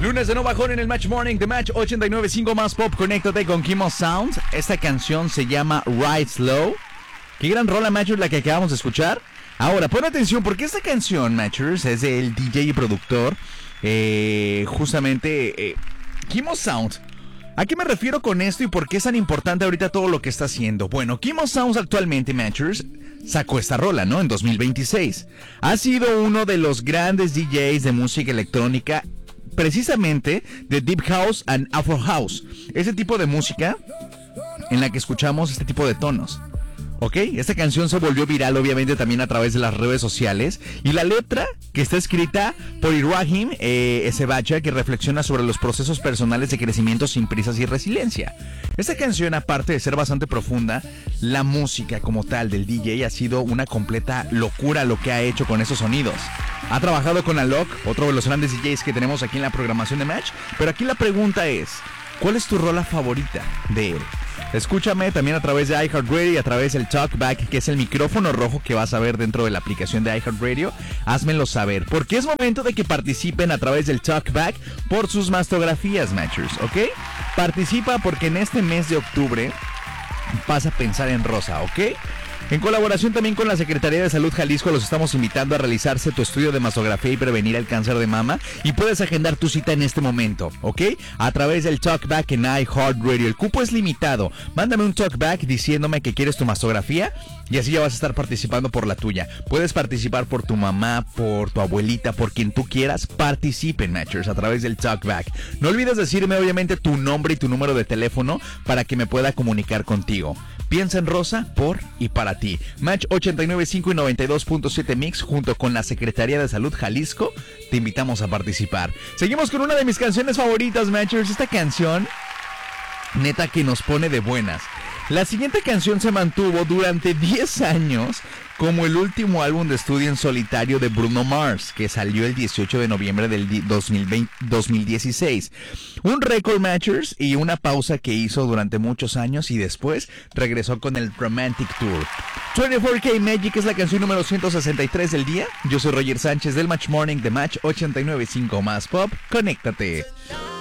Lunes de no bajón en el Match Morning de Match 89.5 más pop. Conéctate con Kimo Sound. Esta canción se llama Ride Slow. Qué gran rola, Matchers, la que acabamos de escuchar. Ahora, pon atención porque esta canción, Matchers, es del DJ y productor justamente Kimo Sound. ¿A qué me refiero con esto y por qué es tan importante ahorita todo lo que está haciendo? Bueno, Kimo Sounds actualmente, Matchers, sacó esta rola, ¿no? En 2026. Ha sido uno de los grandes DJs de música electrónica, precisamente de Deep House and Afro House. Ese tipo de música en la que escuchamos este tipo de tonos. ¿Ok? Esta canción se volvió viral obviamente también a través de las redes sociales. Y la letra, que está escrita por Ibrahim Esebacha, que reflexiona sobre los procesos personales de crecimiento sin prisas y resiliencia. Esta canción, aparte de ser bastante profunda, la música como tal del DJ ha sido una completa locura lo que ha hecho con esos sonidos. Ha trabajado con Alok, otro de los grandes DJs que tenemos aquí en la programación de Match. Pero aquí la pregunta es, ¿cuál es tu rola favorita de él? Escúchame también a través de iHeartRadio y a través del TalkBack, que es el micrófono rojo que vas a ver dentro de la aplicación de iHeartRadio. Házmelo saber, porque es momento de que participen a través del TalkBack por sus mastografías, Matchers, ¿ok? Participa porque en este mes de octubre vas a pensar en rosa, ¿ok? En colaboración también con la Secretaría de Salud Jalisco los estamos invitando a realizarse tu estudio de mastografía y prevenir el cáncer de mama, y puedes agendar tu cita en este momento, ¿ok? A través del TalkBack en iHeartRadio. El cupo es limitado. Mándame un TalkBack diciéndome que quieres tu mastografía y así ya vas a estar participando por la tuya. Puedes participar por tu mamá, por tu abuelita, por quien tú quieras. Participen, Matchers, a través del TalkBack. No olvides decirme obviamente tu nombre y tu número de teléfono para que me pueda comunicar contigo. Piensa en rosa, por y para ti. Match 89.5 y 92.7 Mix junto con la Secretaría de Salud Jalisco te invitamos a participar. Seguimos con una de mis canciones favoritas, Matchers. Esta canción, neta, que nos pone de buenas. La siguiente canción se mantuvo durante 10 años como el último álbum de estudio en solitario de Bruno Mars, que salió el 18 de noviembre del 2016. Un récord, Matchers, y una pausa que hizo durante muchos años y después regresó con el Romantic Tour. 24K Magic es la canción número 163 del día. Yo soy Roger Sánchez del Match Morning de Match 89.5 más Pop. Conéctate.